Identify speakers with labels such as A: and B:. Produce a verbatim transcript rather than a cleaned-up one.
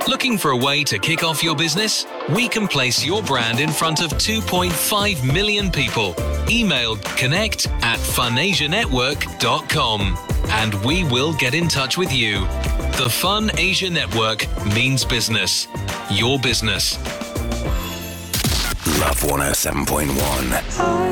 A: Looking for a way to kick off your business? We can place your brand in front of two point five million people. Email connect at funasia network dot com and we will get in touch with you. The Fun Asia Network means business. Your business.
B: Love one oh seven point one.